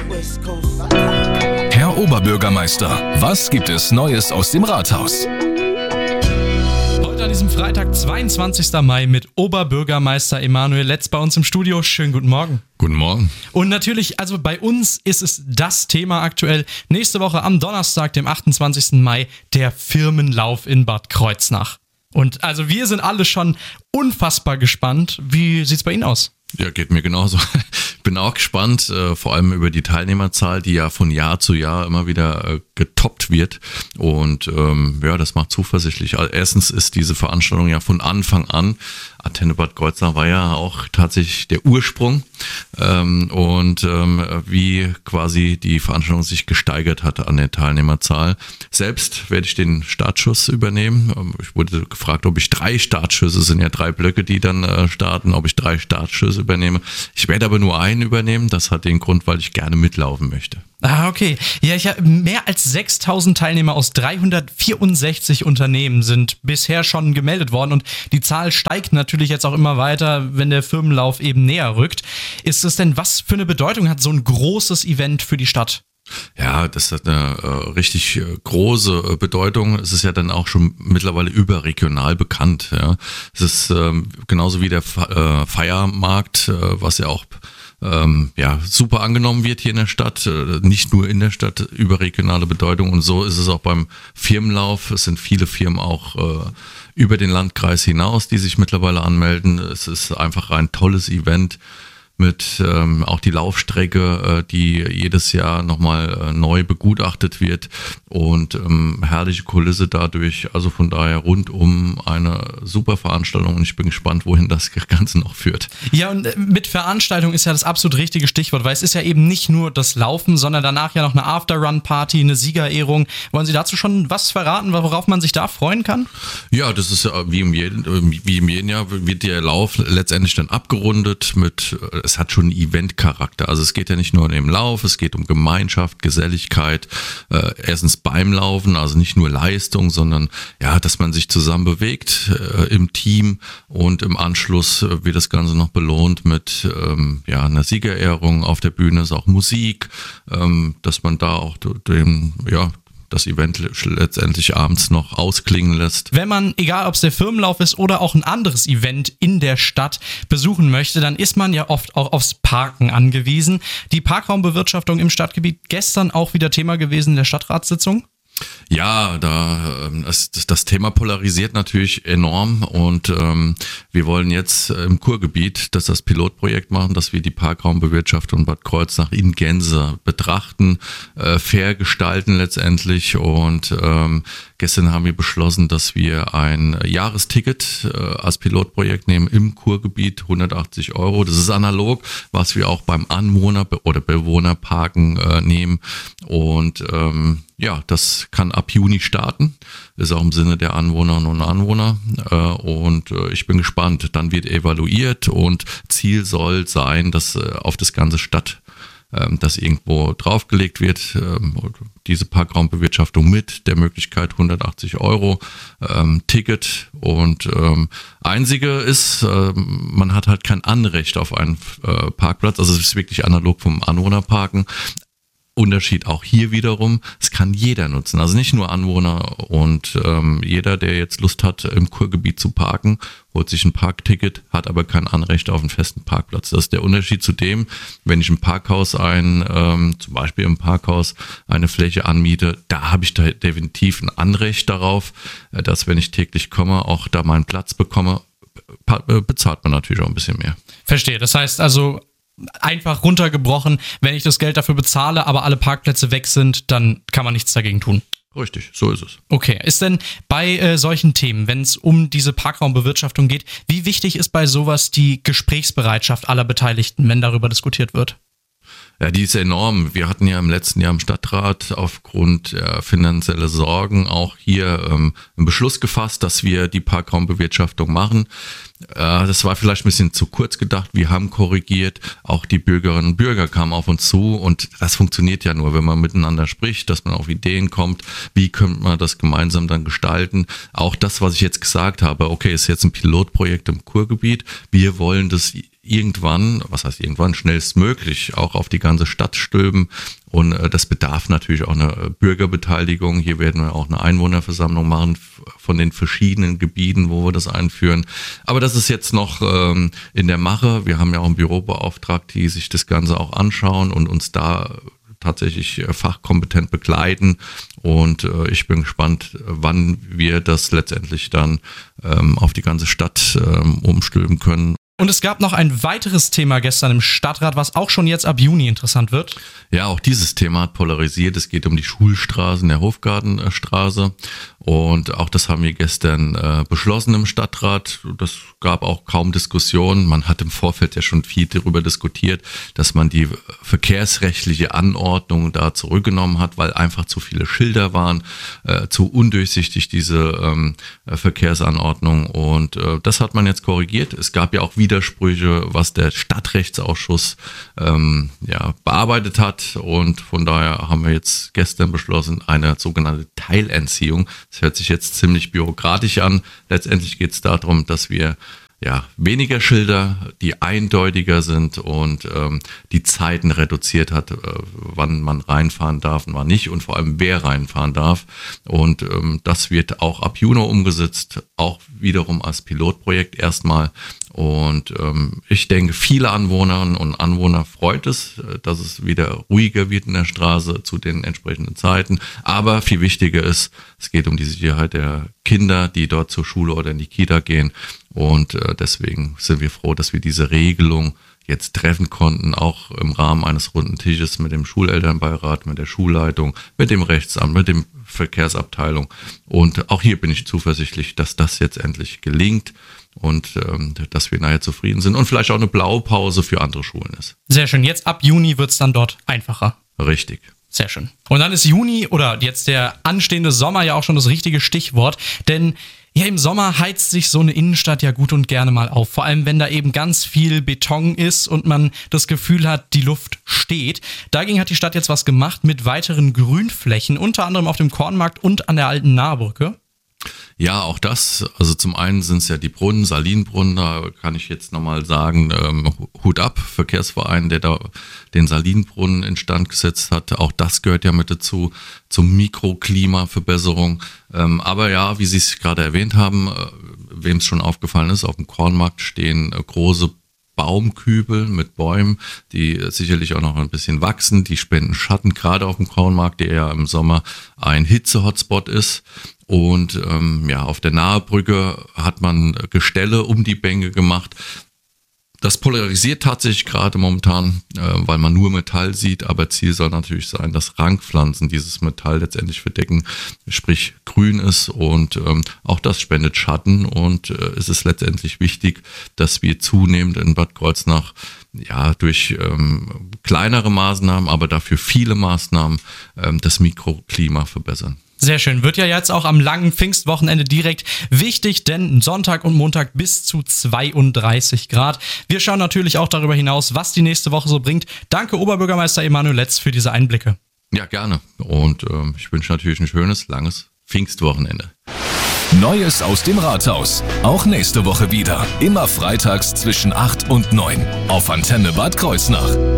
Herr Oberbürgermeister, was gibt es Neues aus dem Rathaus? Heute an diesem Freitag, 22. Mai mit Oberbürgermeister Emanuel Letz bei uns im Studio. Schönen guten Morgen. Guten Morgen. Und natürlich, also bei uns ist es das Thema aktuell. Nächste Woche am Donnerstag, dem 28. Mai, der Firmenlauf in Bad Kreuznach. Und also wir sind alle schon unfassbar gespannt. Wie sieht's bei Ihnen aus? Ja, geht mir genauso. Ich bin auch gespannt, vor allem über die Teilnehmerzahl, die ja von Jahr zu Jahr immer wieder getoppt wird. Und ja, das macht zuversichtlich. Also erstens ist diese Veranstaltung ja von Anfang an, Antenne Bad Kreuznach war ja auch tatsächlich der Ursprung. Wie quasi die Veranstaltung sich gesteigert hat an der Teilnehmerzahl. Selbst werde ich den Startschuss übernehmen. Ich wurde gefragt, ob ich 3 Startschüsse, es sind ja 3 Blöcke, die dann starten, ob ich 3 Startschüsse übernehme. Ich werde aber nur einen übernehmen. Das hat den Grund, weil ich gerne mitlaufen möchte. Ah, okay. Ja, ich habe mehr als 6.000 Teilnehmer aus 364 Unternehmen sind bisher schon gemeldet worden und die Zahl steigt natürlich jetzt auch immer weiter, wenn der Firmenlauf eben näher rückt. Ist es denn, was für eine Bedeutung hat so ein großes Event für die Stadt? Ja, das hat eine richtig große Bedeutung. Es ist ja dann auch schon mittlerweile überregional bekannt. Ja. Es ist genauso wie der Feiermarkt, was ja auch super angenommen wird hier in der Stadt, nicht nur in der Stadt, überregionale Bedeutung. Und so ist es auch beim Firmenlauf. Es sind viele Firmen auch über den Landkreis hinaus, die sich mittlerweile anmelden. Es ist einfach ein tolles Event mit auch die Laufstrecke, die jedes Jahr nochmal neu begutachtet wird und herrliche Kulisse dadurch. Also von daher rundum eine super Veranstaltung und ich bin gespannt, wohin das Ganze noch führt. Ja, und mit Veranstaltung ist ja das absolut richtige Stichwort, weil es ist ja eben nicht nur das Laufen, sondern danach ja noch eine After-Run-Party, eine Siegerehrung. Wollen Sie dazu schon was verraten, worauf man sich da freuen kann? Ja, das ist ja wie im jeden Jahr wird der Lauf letztendlich dann abgerundet mit es hat schon einen Event-Charakter. Also es geht ja nicht nur um den Lauf, es geht um Gemeinschaft, Geselligkeit. Erstens beim Laufen, also nicht nur Leistung, sondern ja, dass man sich zusammen bewegt im Team und im Anschluss wird das Ganze noch belohnt mit einer Siegerehrung auf der Bühne, ist auch Musik, dass man da auch das Event letztendlich abends noch ausklingen lässt. Wenn man, egal ob es der Firmenlauf ist oder auch ein anderes Event in der Stadt besuchen möchte, dann ist man ja oft auch aufs Parken angewiesen. Die Parkraumbewirtschaftung im Stadtgebiet gestern auch wieder Thema gewesen in der Stadtratssitzung. Ja, das Thema polarisiert natürlich enorm und wir wollen jetzt im Kurgebiet das Pilotprojekt machen, dass wir die Parkraumbewirtschaftung Bad Kreuznach in Gänze betrachten, fair gestalten letztendlich und gestern haben wir beschlossen, dass wir ein Jahresticket als Pilotprojekt nehmen im Kurgebiet, 180 €. Das ist analog, was wir auch beim Anwohner- oder Bewohnerparken nehmen und das kann ab Juni starten, ist auch im Sinne der Anwohnerinnen und Anwohner und ich bin gespannt. Dann wird evaluiert und Ziel soll sein, dass auf das ganze Stadt das irgendwo draufgelegt wird, diese Parkraumbewirtschaftung mit der Möglichkeit 180 € Ticket und einzige ist, man hat halt kein Anrecht auf einen Parkplatz, also es ist wirklich analog vom Anwohnerparken. Unterschied auch hier wiederum, es kann jeder nutzen, also nicht nur Anwohner und jeder, der jetzt Lust hat, im Kurgebiet zu parken, holt sich ein Parkticket, hat aber kein Anrecht auf einen festen Parkplatz. Das ist der Unterschied zu dem, wenn ich im Parkhaus zum Beispiel im Parkhaus eine Fläche anmiete, da habe ich da definitiv ein Anrecht darauf, dass wenn ich täglich komme, auch da meinen Platz bekomme, bezahlt man natürlich auch ein bisschen mehr. Verstehe, das heißt also, einfach runtergebrochen, wenn ich das Geld dafür bezahle, aber alle Parkplätze weg sind, dann kann man nichts dagegen tun. Richtig, so ist es. Okay, ist denn bei solchen Themen, wenn es um diese Parkraumbewirtschaftung geht, wie wichtig ist bei sowas die Gesprächsbereitschaft aller Beteiligten, wenn darüber diskutiert wird? Ja, die ist enorm. Wir hatten ja im letzten Jahr im Stadtrat aufgrund finanzieller Sorgen auch hier einen Beschluss gefasst, dass wir die Parkraumbewirtschaftung machen. Das war vielleicht ein bisschen zu kurz gedacht. Wir haben korrigiert. Auch die Bürgerinnen und Bürger kamen auf uns zu. Und das funktioniert ja nur, wenn man miteinander spricht, dass man auf Ideen kommt. Wie könnte man das gemeinsam dann gestalten? Auch das, was ich jetzt gesagt habe, okay, ist jetzt ein Pilotprojekt im Kurgebiet. Wir wollen das irgendwann, schnellstmöglich auch auf die ganze Stadt stülpen. Und das bedarf natürlich auch einer Bürgerbeteiligung. Hier werden wir auch eine Einwohnerversammlung machen von den verschiedenen Gebieten, wo wir das einführen. Aber das ist jetzt noch in der Mache. Wir haben ja auch einen Bürobeauftragten, die sich das Ganze auch anschauen und uns da tatsächlich fachkompetent begleiten. Und ich bin gespannt, wann wir das letztendlich dann auf die ganze Stadt umstülpen können. Und es gab noch ein weiteres Thema gestern im Stadtrat, was auch schon jetzt ab Juni interessant wird. Ja, auch dieses Thema hat polarisiert. Es geht um die Schulstraßen der Hofgartenstraße. Und auch das haben wir gestern beschlossen im Stadtrat. Das gab auch kaum Diskussionen. Man hat im Vorfeld ja schon viel darüber diskutiert, dass man die verkehrsrechtliche Anordnung da zurückgenommen hat, weil einfach zu viele Schilder waren, zu undurchsichtig diese Verkehrsanordnung. Und das hat man jetzt korrigiert. Es gab ja auch Widersprüche, was der Stadtrechtsausschuss bearbeitet hat. Und von daher haben wir jetzt gestern beschlossen, eine sogenannte Teilentziehung. Das hört sich jetzt ziemlich bürokratisch an. Letztendlich geht es darum, dass wir weniger Schilder, die eindeutiger sind und die Zeiten reduziert hat, wann man reinfahren darf und wann nicht und vor allem wer reinfahren darf. Und das wird auch ab Juni umgesetzt, auch wiederum als Pilotprojekt erstmal. Und ich denke, viele Anwohnerinnen und Anwohner freut es, dass es wieder ruhiger wird in der Straße zu den entsprechenden Zeiten. Aber viel wichtiger ist, es geht um die Sicherheit der Kinder, die dort zur Schule oder in die Kita gehen. Und deswegen sind wir froh, dass wir diese Regelung jetzt treffen konnten, auch im Rahmen eines runden Tisches mit dem Schulelternbeirat, mit der Schulleitung, mit dem Rechtsamt, mit dem Verkehrsabteilung. Und auch hier bin ich zuversichtlich, dass das jetzt endlich gelingt und dass wir nachher zufrieden sind und vielleicht auch eine Blaupause für andere Schulen ist. Sehr schön. Jetzt ab Juni wird es dann dort einfacher. Richtig. Sehr schön. Und dann ist Juni oder jetzt der anstehende Sommer ja auch schon das richtige Stichwort, denn ja, im Sommer heizt sich so eine Innenstadt ja gut und gerne mal auf. Vor allem, wenn da eben ganz viel Beton ist und man das Gefühl hat, die Luft steht. Dagegen hat die Stadt jetzt was gemacht mit weiteren Grünflächen, unter anderem auf dem Kornmarkt und an der alten Nahbrücke. Ja, auch das. Also zum einen sind es ja die Brunnen, Salinbrunnen, da kann ich jetzt nochmal sagen, Hut ab, Verkehrsverein, der da den Salinbrunnen instand gesetzt hat. Auch das gehört ja mit dazu, zur Mikroklimaverbesserung. Aber ja, wie Sie es gerade erwähnt haben, wem es schon aufgefallen ist, auf dem Kornmarkt stehen große Baumkübel mit Bäumen, die sicherlich auch noch ein bisschen wachsen. Die spenden Schatten, gerade auf dem Kornmarkt, der ja im Sommer ein Hitze-Hotspot ist. Und auf der Nahbrücke hat man Gestelle um die Bänke gemacht. Das polarisiert tatsächlich gerade momentan, weil man nur Metall sieht, aber Ziel soll natürlich sein, dass Rankpflanzen dieses Metall letztendlich verdecken, sprich grün ist und auch das spendet Schatten und es ist letztendlich wichtig, dass wir zunehmend in Bad Kreuznach durch kleinere Maßnahmen, aber dafür viele Maßnahmen das Mikroklima verbessern. Sehr schön. Wird ja jetzt auch am langen Pfingstwochenende direkt wichtig, denn Sonntag und Montag bis zu 32 Grad. Wir schauen natürlich auch darüber hinaus, was die nächste Woche so bringt. Danke, Oberbürgermeister Emanuel Letz, für diese Einblicke. Ja, gerne. Und ich wünsche natürlich ein schönes, langes Pfingstwochenende. Neues aus dem Rathaus. Auch nächste Woche wieder. Immer freitags zwischen 8 und 9. Auf Antenne Bad Kreuznach.